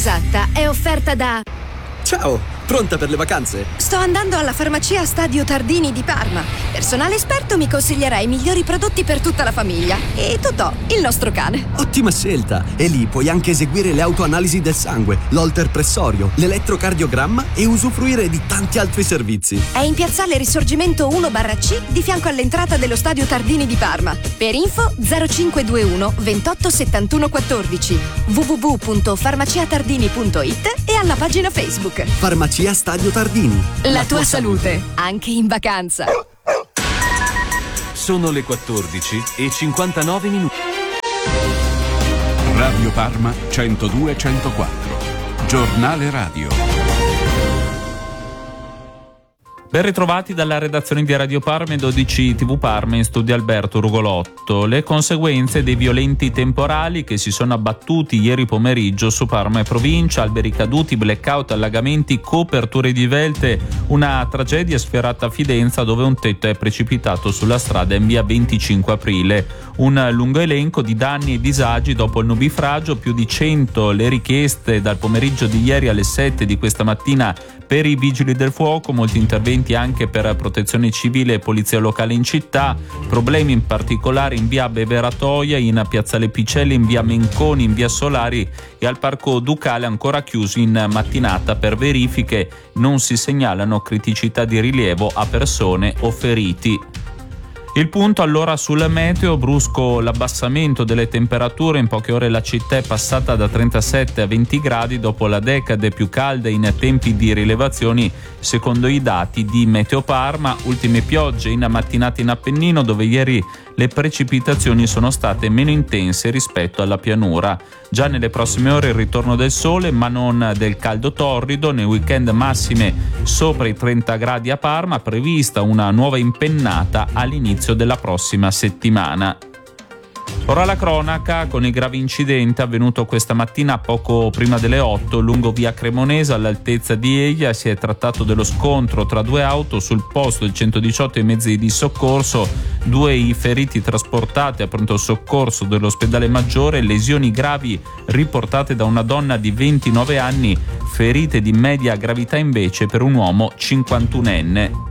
Esatta è offerta da... Ciao, pronta per le vacanze? Sto andando alla farmacia Stadio Tardini di Parma. Personale esperto mi consiglierà i migliori prodotti per tutta la famiglia. E Totò, il nostro cane. Ottima scelta! E lì puoi anche eseguire le autoanalisi del sangue, l'holter pressorio, l'elettrocardiogramma e usufruire di tanti altri servizi. È in piazzale Risorgimento 1/C di fianco all'entrata dello Stadio Tardini di Parma. Per info 0521 28 71 14 www.farmaciatardini.it e alla pagina Facebook. Farmacia Stadio Tardini. La tua salute, anche in vacanza. Sono le 14:59. Radio Parma 102-104. Giornale radio. Ben ritrovati dalla redazione di Radio Parma e 12 TV Parma, in studio Alberto Rugolotto. Le conseguenze dei violenti temporali che si sono abbattuti ieri pomeriggio su Parma e provincia, alberi caduti, blackout, allagamenti, coperture divelte, una tragedia sfiorata a Fidenza dove un tetto è precipitato sulla strada in via 25 aprile. Un lungo elenco di danni e disagi dopo il nubifragio, più di 100 le richieste dal pomeriggio di ieri alle 7 di questa mattina per i vigili del fuoco, molti interventi anche per protezione civile e polizia locale in città, problemi in particolare in via Beveratoia, in piazzale Picelli, in via Menconi, in via Solari e al Parco Ducale ancora chiusi in mattinata per verifiche. Non si segnalano criticità di rilievo a persone o feriti. Il punto allora sul meteo, brusco l'abbassamento delle temperature, in poche ore la città è passata da 37 a 20 gradi dopo la decade più calda in tempi di rilevazioni secondo i dati di Meteo Parma. Ultime piogge in mattinata in Appennino dove ieri le precipitazioni sono state meno intense rispetto alla pianura. Già nelle prossime ore il ritorno del sole ma non del caldo torrido, nel weekend massime sopra i 30 gradi a Parma, prevista una nuova impennata all'inizio della prossima settimana. Ora la cronaca con il grave incidente avvenuto questa mattina poco prima delle 8 lungo via Cremonese all'altezza di Eglia. Si è trattato dello scontro tra due auto, sul posto del 118 e i mezzi di soccorso, due i feriti trasportati a pronto soccorso dell'ospedale Maggiore, lesioni gravi riportate da una donna di 29 anni, ferite di media gravità invece per un uomo 51enne.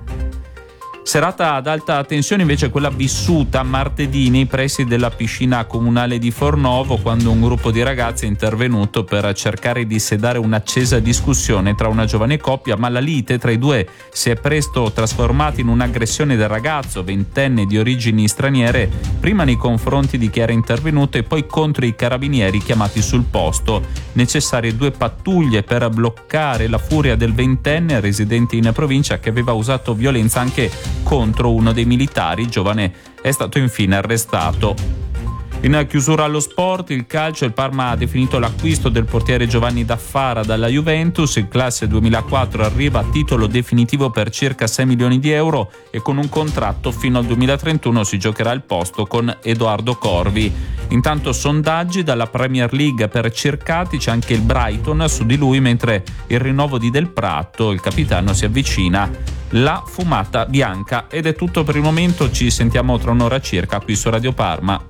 Serata ad alta tensione invece quella vissuta martedì nei pressi della piscina comunale di Fornovo, quando un gruppo di ragazzi è intervenuto per cercare di sedare un'accesa discussione tra una giovane coppia, ma la lite tra i due si è presto trasformata in un'aggressione del ragazzo, ventenne di origini straniere, prima nei confronti di chi era intervenuto e poi contro i carabinieri chiamati sul posto. Necessarie 2 pattuglie per bloccare la furia del ventenne residente in provincia che aveva usato violenza anche contro uno dei militari. Il giovane è stato infine arrestato. In chiusura allo sport, il calcio, il Parma ha definito l'acquisto del portiere Giovanni Daffara dalla Juventus. Il classe 2004 arriva a titolo definitivo per circa 6 milioni di euro e con un contratto fino al 2031 si giocherà il posto con Edoardo Corvi. Intanto sondaggi dalla Premier League per Cercati, c'è anche il Brighton su di lui, mentre il rinnovo di Del Prato, il capitano, si avvicina la fumata bianca. Ed è tutto per il momento, ci sentiamo tra un'ora circa qui su Radio Parma.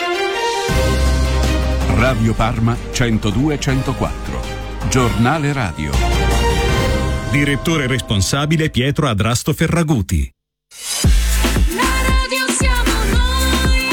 Radio Parma 102-104. Giornale radio. Direttore responsabile Pietro Adrasto Ferraguti. La radio siamo noi.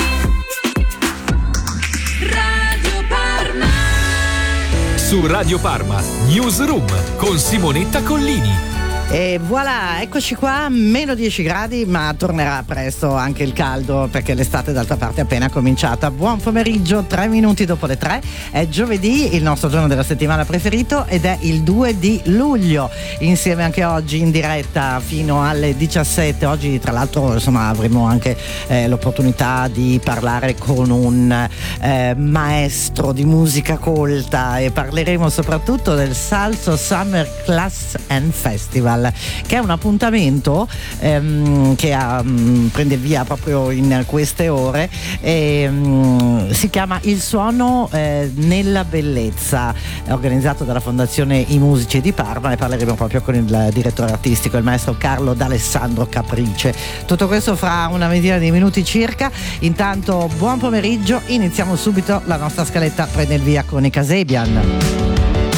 Radio Parma. Su Radio Parma, Newsroom con Simonetta Collini. E voilà, eccoci qua, meno 10 gradi, ma tornerà presto anche il caldo perché l'estate d'altra parte è appena cominciata. Buon pomeriggio, 3 minuti dopo le 3, è giovedì, il nostro giorno della settimana preferito, ed è il 2 di luglio, insieme anche oggi in diretta fino alle 17. Oggi tra l'altro insomma avremo anche l'opportunità di parlare con un maestro di musica colta e parleremo soprattutto del Salso Summer Class and Festival, che è un appuntamento che prende via proprio in queste ore. Si chiama Il Suono nella Bellezza, è organizzato dalla Fondazione I Musici di Parma, e parleremo proprio con il direttore artistico, il maestro Carlo D'Alessandro Caprice. Tutto questo fra una ventina di minuti circa. Intanto buon pomeriggio, iniziamo subito la nostra scaletta, prende il via con i Kasabian.